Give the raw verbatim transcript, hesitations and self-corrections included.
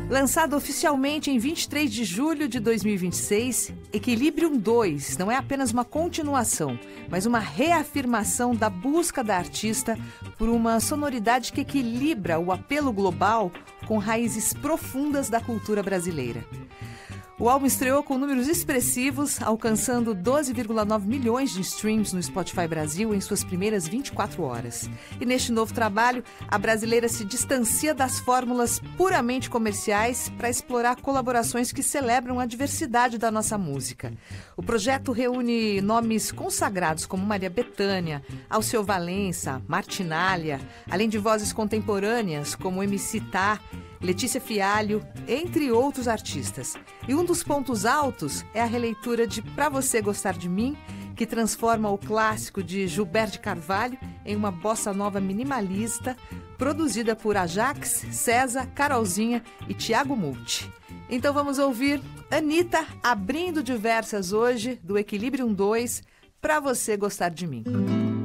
Lançado oficialmente em vinte e três de julho de dois mil e vinte e seis, Equilibrium dois não é apenas uma continuação, mas uma reafirmação da busca da artista por uma sonoridade que equilibra o apelo global com raízes profundas da cultura brasileira. O álbum estreou com números expressivos, alcançando doze vírgula nove milhões de streams no Spotify Brasil em suas primeiras vinte e quatro horas. E neste novo trabalho, a brasileira se distancia das fórmulas puramente comerciais para explorar colaborações que celebram a diversidade da nossa música. O projeto reúne nomes consagrados como Maria Bethânia, Alceu Valença, Martinália, além de vozes contemporâneas como M C Tá, Letícia Fialho, entre outros artistas. E um dos pontos altos é a releitura de Pra Você Gostar de Mim, que transforma o clássico de Gilberto de Carvalho em uma bossa nova minimalista, produzida por Ajax, César, Carolzinha e Thiago Multi. Então vamos ouvir Anitta abrindo diversas hoje, do Equilibrium dois, Pra Você Gostar de Mim.